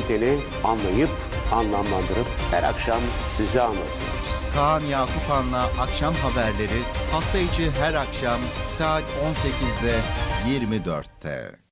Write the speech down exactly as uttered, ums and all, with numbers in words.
biteni anlayıp anlamlandırıp her akşam size anlatıyoruz. Kaan Yakupan'la akşam haberleri hafta içi her akşam saat on sekizde yirmi dörtte.